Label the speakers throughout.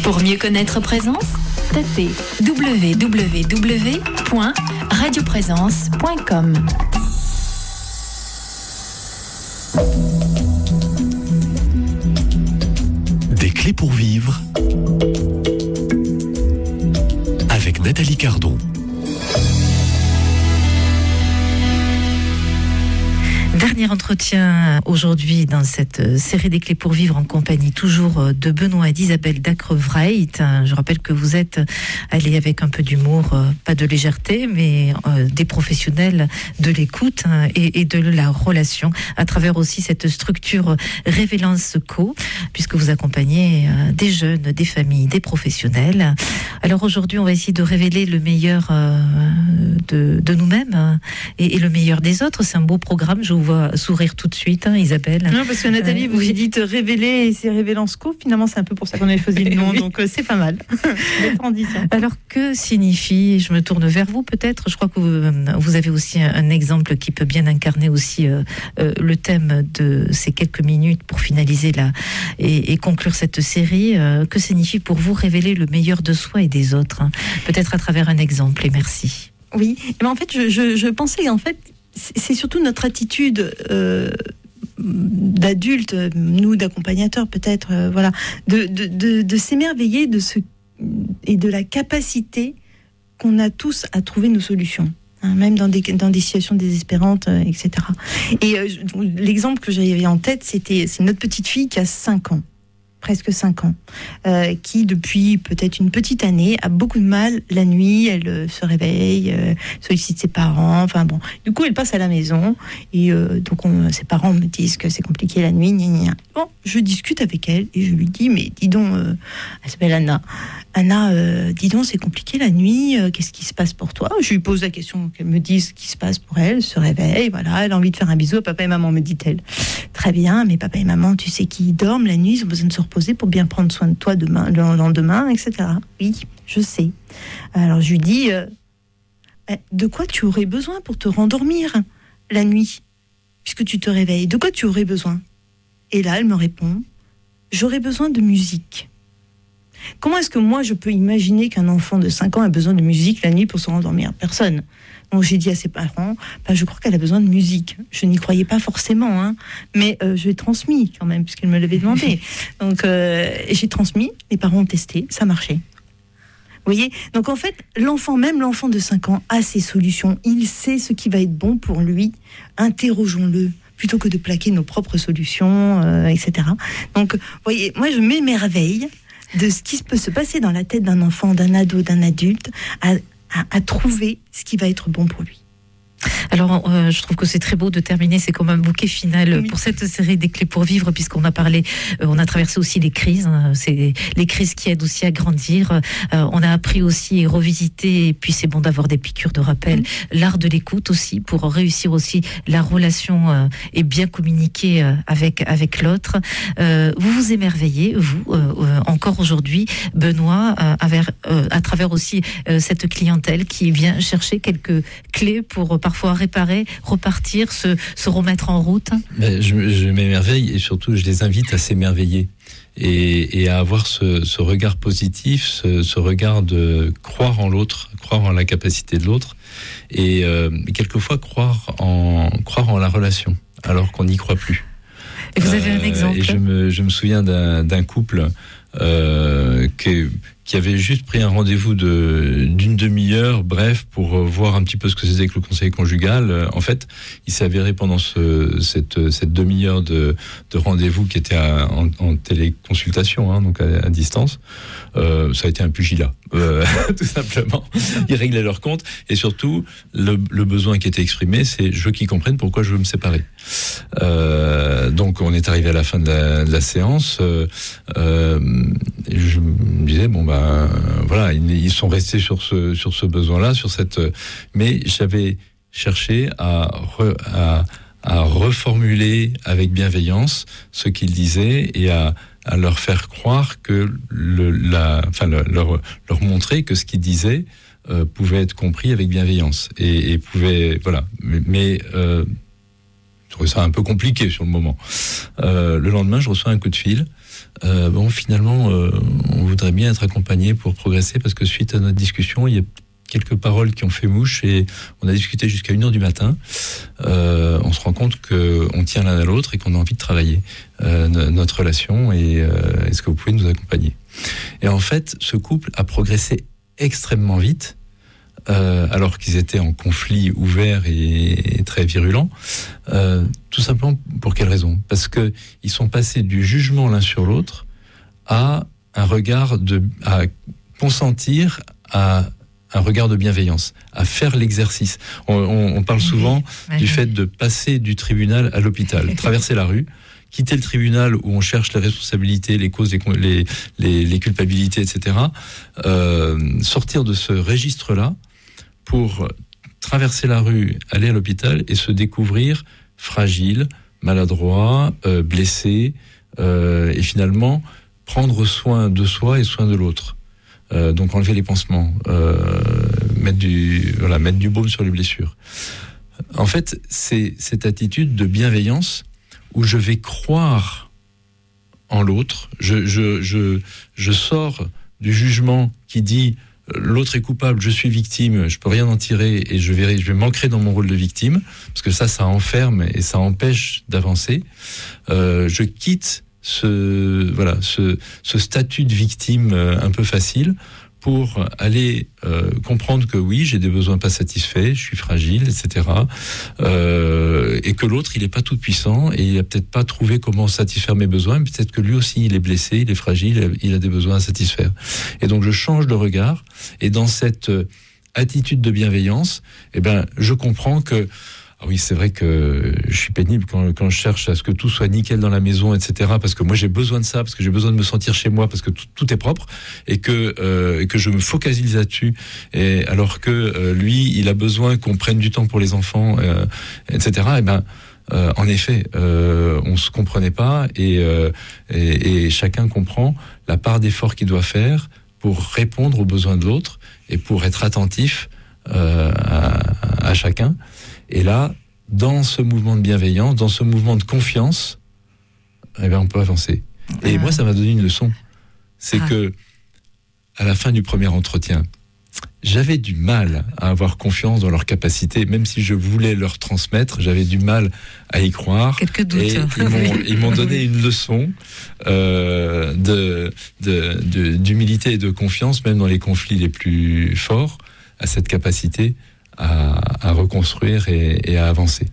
Speaker 1: Pour mieux connaître Présence, tapez www.radioprésence.com.
Speaker 2: Des clés pour vivre avec Nathalie Cardon.
Speaker 3: Dernier entretien aujourd'hui dans cette série des clés pour vivre en compagnie toujours de Benoît et d'Isabelle Dacre-Vreit. Je rappelle que vous êtes allés avec un peu d'humour, pas de légèreté, mais des professionnels de l'écoute et de la relation à travers aussi cette structure Révélance Co, puisque vous accompagnez des jeunes, des familles, des professionnels. Alors aujourd'hui, on va essayer de révéler le meilleur de nous-mêmes et le meilleur des autres. C'est un beau programme, je vous vois sourire tout de suite, hein, Isabelle.
Speaker 4: Non, parce que Nathalie, vous dites révéler et c'est Révélance Co. Finalement, c'est un peu pour ça qu'on avait choisi le nom, oui. Donc c'est pas mal.
Speaker 3: Alors, que signifie, je me tourne vers vous peut-être, je crois que vous avez aussi un exemple qui peut bien incarner aussi le thème de ces quelques minutes pour finaliser et conclure cette série. Que signifie pour vous révéler le meilleur de soi et des autres, hein, peut-être à travers un exemple, et merci.
Speaker 4: Oui, mais en fait, je pensais, en fait, c'est surtout notre attitude d'adultes, nous d'accompagnateurs peut-être, voilà, de s'émerveiller et de la capacité qu'on a tous à trouver nos solutions, hein, même dans des situations désespérantes, etc. Et l'exemple que j'avais en tête, c'est notre petite fille qui a 5 ans. Presque 5 ans, qui depuis peut-être une petite année a beaucoup de mal la nuit, elle se réveille, sollicite ses parents, enfin bon, du coup elle passe à la maison et donc ses parents me disent que c'est compliqué la nuit, gna gna. Bon, je discute avec elle et je lui dis mais dis donc, elle s'appelle Anna, dis donc c'est compliqué la nuit, qu'est-ce qui se passe pour toi? Je lui pose la question, qu'elle me dise ce qui se passe pour elle, se réveille, voilà, elle a envie de faire un bisou à papa et maman, me dit-elle. Très bien, mais papa et maman, tu sais qu'ils dorment la nuit, ils ont besoin de se reposer pour bien prendre soin de toi demain, le lendemain, etc. Oui, je sais. Alors je lui dis, de quoi tu aurais besoin pour te rendormir la nuit, puisque tu te réveilles? De quoi tu aurais besoin? Et là, elle me répond, j'aurais besoin de musique. Comment est-ce que moi, je peux imaginer qu'un enfant de 5 ans a besoin de musique la nuit pour se rendormir? Personne. Donc j'ai dit à ses parents, je crois qu'elle a besoin de musique. Je n'y croyais pas forcément, hein, mais je l'ai transmis quand même, puisqu'elle me l'avait demandé. Donc j'ai transmis, les parents ont testé, ça marchait. Vous voyez? Donc en fait, même l'enfant de 5 ans a ses solutions. Il sait ce qui va être bon pour lui. Interrogeons-le, plutôt que de plaquer nos propres solutions, etc. Donc, vous voyez, moi je m'émerveille de ce qui peut se passer dans la tête d'un enfant, d'un ado, d'un adulte, à trouver ce qui va être bon pour lui.
Speaker 3: Alors, je trouve que c'est très beau de terminer, c'est comme un bouquet final pour cette série des clés pour vivre, puisqu'on a parlé, on a traversé aussi les crises, hein, c'est les crises qui aident aussi à grandir, on a appris aussi et revisité, et puis c'est bon d'avoir des piqûres de rappel, l'art de l'écoute aussi, pour réussir aussi la relation et bien communiquer avec l'autre. Vous vous émerveillez, vous, encore aujourd'hui, Benoît, à travers aussi cette clientèle qui vient chercher quelques clés pour parfois réparer, repartir, se remettre en route.
Speaker 5: Je m'émerveille et surtout je les invite à s'émerveiller et à avoir ce regard positif, ce regard de croire en l'autre, croire en la capacité de l'autre et quelquefois croire en la relation alors qu'on n'y croit plus.
Speaker 3: Et vous avez un exemple?
Speaker 5: Et je me souviens d'un couple qui avait juste pris un rendez-vous d'une demi-heure, bref, pour voir un petit peu ce que c'était que le conseil conjugal. En fait, il s'est avéré pendant cette demi-heure de rendez-vous qui était en téléconsultation, hein, donc à distance, ça a été un pugilat, tout simplement. Ils réglaient leur compte et surtout, le besoin qui était exprimé, c'est je veux qu'ils comprennent pourquoi je veux me séparer. Donc, on est arrivé à la fin de la séance. Et je me disais voilà, ils sont restés sur ce besoin-là, mais j'avais cherché à reformuler avec bienveillance ce qu'ils disaient et à leur faire croire que leur montrer que ce qu'ils disaient pouvait être compris avec bienveillance et pouvait, voilà, mais je trouvais ça un peu compliqué sur le moment. Le lendemain, je reçois un coup de fil finalement, on voudrait bien être accompagné pour progresser, parce que suite à notre discussion, il y a quelques paroles qui ont fait mouche et on a discuté jusqu'à 1h du matin. On se rend compte qu'on tient l'un à l'autre et qu'on a envie de travailler notre relation et est-ce que vous pouvez nous accompagner ? Et en fait, ce couple a progressé extrêmement vite, alors qu'ils étaient en conflit ouvert et très virulent. Tout simplement pour quelle raison ? Parce que ils sont passés du jugement l'un sur l'autre à un regard à consentir à un regard de bienveillance, à faire l'exercice. On parle souvent du fait de passer du tribunal à l'hôpital, traverser la rue, quitter le tribunal où on cherche les responsabilités, les causes, les culpabilités, etc. Sortir de ce registre-là pour traverser la rue, aller à l'hôpital et se découvrir fragile, maladroit, blessé, et finalement prendre soin de soi et soin de l'autre. Donc enlever les pansements, mettre du baume sur les blessures. En fait, c'est cette attitude de bienveillance où je vais croire en l'autre. Je sors du jugement qui dit l'autre est coupable, je suis victime, je peux rien en tirer et je vais m'ancrer dans mon rôle de victime, parce que ça enferme et ça empêche d'avancer. Je quitte ce statut de victime un peu facile pour aller comprendre que oui, j'ai des besoins pas satisfaits, je suis fragile, etc. Et que l'autre, il est pas tout puissant et il a peut-être pas trouvé comment satisfaire mes besoins, mais peut-être que lui aussi, il est blessé, il est fragile, il a des besoins à satisfaire. Et donc, je change de regard et dans cette attitude de bienveillance, je comprends que oui, c'est vrai que je suis pénible quand je cherche à ce que tout soit nickel dans la maison, etc. Parce que moi, j'ai besoin de ça, parce que j'ai besoin de me sentir chez moi, parce que tout est propre, et que je me focalise là-dessus. Et alors que lui, il a besoin qu'on prenne du temps pour les enfants, etc. En effet, on se comprenait pas, et chacun comprend la part d'effort qu'il doit faire pour répondre aux besoins de l'autre et pour être attentif à chacun. Et là, dans ce mouvement de bienveillance, dans ce mouvement de confiance, on peut avancer. Et moi, ça m'a donné une leçon. C'est que, à la fin du premier entretien, j'avais du mal à avoir confiance dans leurs capacités, même si je voulais leur transmettre, j'avais du mal à y croire.
Speaker 3: Quelques doutes.
Speaker 5: Et ils m'ont donné une leçon d'humilité et de confiance, même dans les conflits les plus forts, à cette capacité à reconstruire et à avancer.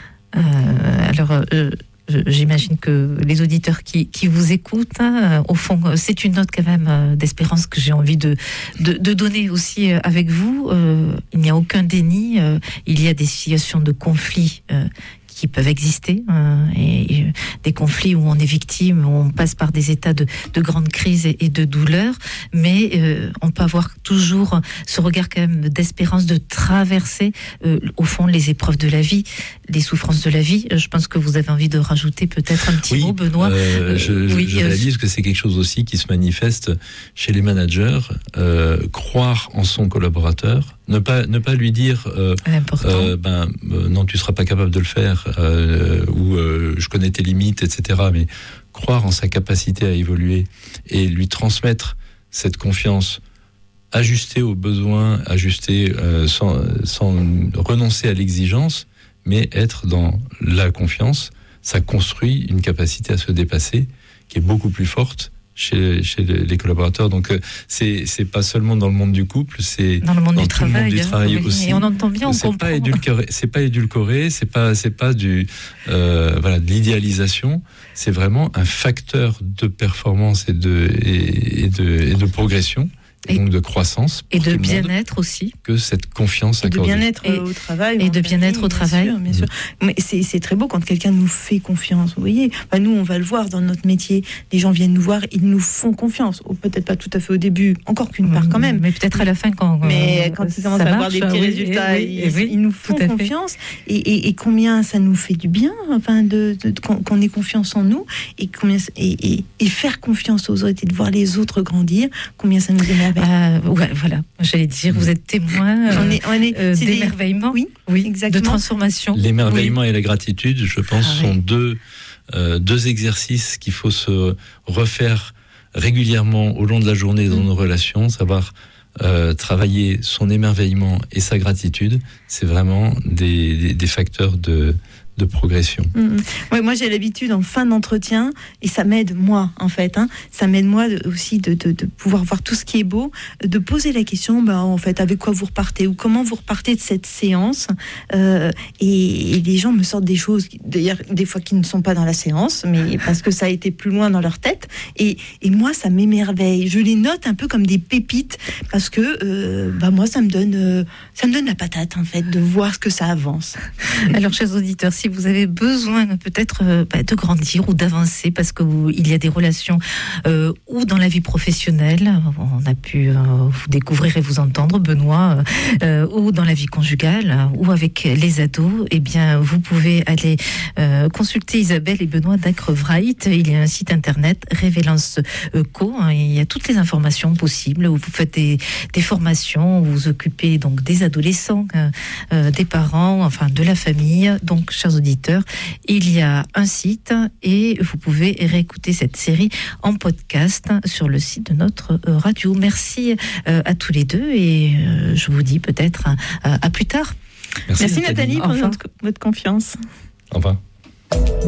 Speaker 3: J'imagine que les auditeurs qui vous écoutent, au fond, c'est une note quand même d'espérance que j'ai envie de donner aussi avec vous. Il n'y a aucun déni. Il y a des situations de conflit qui peuvent exister, et des conflits où on est victime, où on passe par des états de grande crise et de douleur, mais on peut avoir toujours ce regard quand même d'espérance de traverser au fond les épreuves de la vie, les souffrances de la vie. Je pense que vous avez envie de rajouter peut-être un petit mot, Benoît.
Speaker 5: Je réalise que c'est quelque chose aussi qui se manifeste chez les managers, croire en son collaborateur, ne pas lui dire non, tu seras pas capable de le faire, ou je connais tes limites, etc. Mais croire en sa capacité à évoluer et lui transmettre cette confiance, ajuster aux besoins, sans renoncer à l'exigence, mais être dans la confiance, ça construit une capacité à se dépasser qui est beaucoup plus forte chez les collaborateurs. Donc c'est pas seulement dans le monde du couple, c'est
Speaker 3: dans le monde
Speaker 5: du
Speaker 3: travail
Speaker 5: aussi.
Speaker 3: Et on entend bien, on comprend.
Speaker 5: C'est pas édulcoré, c'est pas de l'idéalisation. C'est vraiment un facteur de performance et de progression. Et donc de croissance
Speaker 3: et de bien-être aussi,
Speaker 5: que cette confiance accordée.
Speaker 4: Et de bien-être au travail.
Speaker 3: Et de bien-être au travail.
Speaker 4: Bien sûr. Mais c'est très beau quand quelqu'un nous fait confiance. Vous voyez, nous on va le voir dans notre métier. Les gens viennent nous voir, ils nous font confiance. Peut-être pas tout à fait au début, encore qu'une part quand même.
Speaker 3: Mais peut-être à la fin quand.
Speaker 4: Mais quand ils commencent à avoir des petits résultats, ils nous font confiance. Et combien ça nous fait du bien, qu'on ait confiance en nous et faire confiance aux autres et de voir les autres grandir. Combien ça nous émerveille.
Speaker 3: Voilà, j'allais dire, vous êtes témoin d'émerveillement,
Speaker 4: oui, exactement.
Speaker 3: de transformation.
Speaker 5: L'émerveillement et la gratitude, je pense, sont deux 2 exercices qu'il faut se refaire régulièrement au long de la journée dans nos relations, savoir travailler son émerveillement et sa gratitude. C'est vraiment des facteurs de progression.
Speaker 4: Ouais, moi j'ai l'habitude en fin d'entretien, et ça m'aide moi en fait, ça m'aide moi aussi de pouvoir voir tout ce qui est beau, de poser la question, en fait avec quoi vous repartez ou comment vous repartez de cette séance, et les gens me sortent des choses d'ailleurs des fois qui ne sont pas dans la séance, mais parce que ça a été plus loin dans leur tête, et moi ça m'émerveille, je les note un peu comme des pépites, parce que moi ça me donne la patate en fait de voir ce que ça avance.
Speaker 3: Alors chers auditeurs, si vous avez besoin peut-être de grandir ou d'avancer parce qu'il y a des relations ou dans la vie professionnelle, on a pu vous découvrir et vous entendre, Benoît, ou dans la vie conjugale ou avec les ados, eh bien vous pouvez aller consulter Isabelle et Benoît d'Acrevright. Il y a un site internet Révélance Co. Il y a toutes les informations possibles où vous faites des formations, où vous vous occupez donc des adolescents, des parents, enfin de la famille. Donc chers auditeurs, il y a un site et vous pouvez réécouter cette série en podcast sur le site de notre radio. Merci à tous les deux et je vous dis peut-être à plus tard.
Speaker 4: Merci Nathalie pour votre confiance.
Speaker 5: Au revoir.